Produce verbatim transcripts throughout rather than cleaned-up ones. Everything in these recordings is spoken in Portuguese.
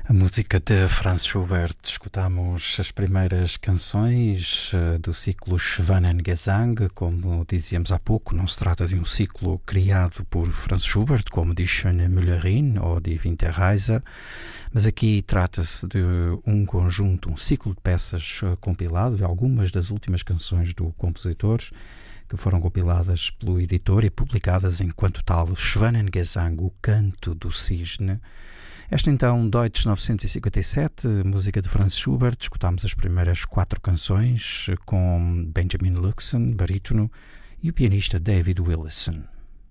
A música de Franz Schubert. Escutamos as primeiras canções do ciclo Schwanengesang. Como dizíamos há pouco, não se trata de um ciclo criado por Franz Schubert, como die Schöne Müllerin ou die Winterreise, mas aqui trata-se de um conjunto, um ciclo de peças compilado de algumas das últimas canções do compositor, que foram compiladas pelo editor e publicadas enquanto tal Schwanengesang, o canto do cisne. Esta então, Deutsch novecentos e cinquenta e sete, música de Franz Schubert. Escutámos as primeiras quatro canções com Benjamin Luxen, barítono, e o pianista David Willison.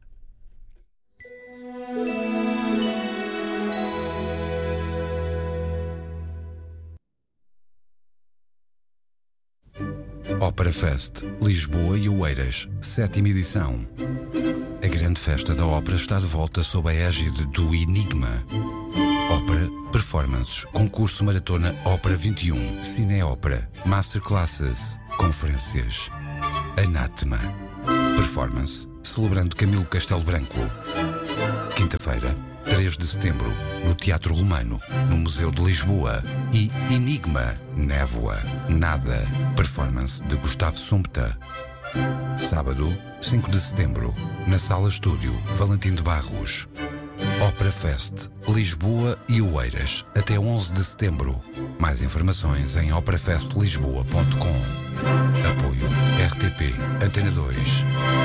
Ópera Fest, Lisboa e Oeiras, sétima edição. A grande festa da ópera está de volta sob a égide do Enigma. Ópera, performances, concurso maratona Ópera vinte e um, Cineópera, masterclasses, conferências. Anátema. Performance, celebrando Camilo Castelo Branco. Quinta-feira, três de setembro, no Teatro Romano, no Museu de Lisboa. E Enigma, Névoa, Nada, performance de Gustavo Sumpta. Sábado, cinco de setembro, na Sala Estúdio, Valentim de Barros. Ópera Fest, Lisboa e Oeiras, até onze de setembro. Mais informações em opera fest lisboa ponto com. Apoio R T P, Antena dois.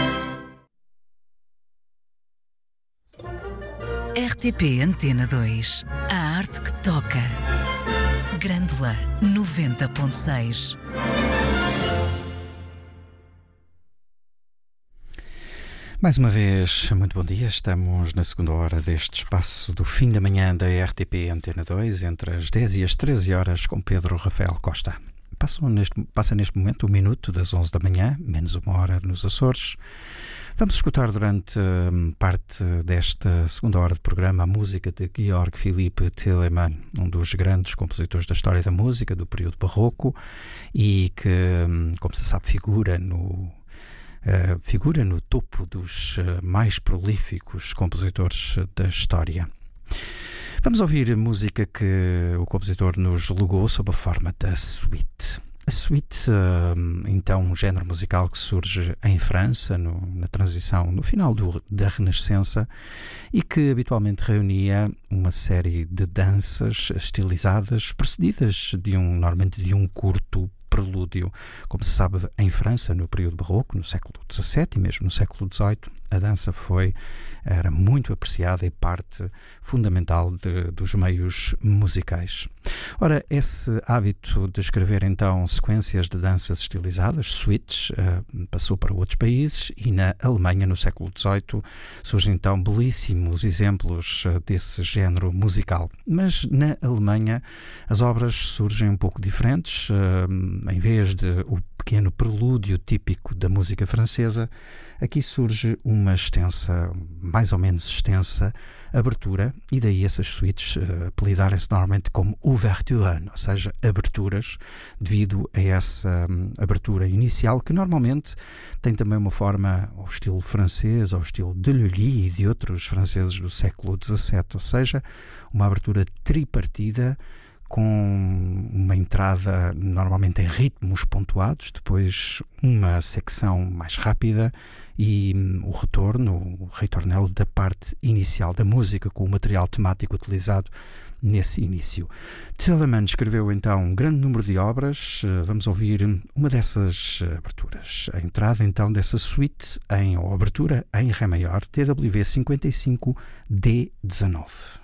R T P Antena dois. A arte que toca. Grândola noventa ponto seis. Mais uma vez, muito bom dia. Estamos na segunda hora deste espaço do fim da manhã da R T P Antena dois, entre as dez e as treze horas, com Pedro Rafael Costa. Passa neste, passa neste momento o minuto das onze da manhã, menos uma hora nos Açores. Vamos escutar durante um, parte desta segunda hora de programa a música de Georg Philipp Telemann, um dos grandes compositores da história da música do período barroco e que, um, como se sabe, figura no... Uh, figura no topo dos uh, mais prolíficos compositores da história. Vamos ouvir música que o compositor nos legou sob a forma da suite. A suite, uh, então, um género musical que surge em França, no, na transição, no final do, da Renascença, e que habitualmente reunia uma série de danças estilizadas, precedidas de um, normalmente de um curto prelúdio. Como se sabe, em França, no período barroco, no século dezassete e mesmo no século dezoito, a dança foi, era muito apreciada e parte fundamental de, dos meios musicais. Ora, esse hábito de escrever então sequências de danças estilizadas, suites, uh, passou para outros países, e na Alemanha, no século dezoito, surgem então belíssimos exemplos uh, desse género musical. Mas na Alemanha as obras surgem um pouco diferentes. Uh, em vez de o pequeno prelúdio típico da música francesa, aqui surge uma extensa, mais ou menos extensa, abertura, e daí essas suites uh, apelidarem-se normalmente como ouverture, ou seja, aberturas, devido a essa um, abertura inicial, que normalmente tem também uma forma ao estilo francês, ao estilo de Lully e de outros franceses do século dezassete, ou seja, uma abertura tripartida, com uma entrada normalmente em ritmos pontuados, depois uma secção mais rápida e o retorno, o ritornelo da parte inicial da música, com o material temático utilizado nesse início. Telemann escreveu então um grande número de obras. Vamos ouvir uma dessas aberturas. A entrada então dessa suite, em, ou abertura em Ré maior, T W V cinquenta e cinco D dezenove.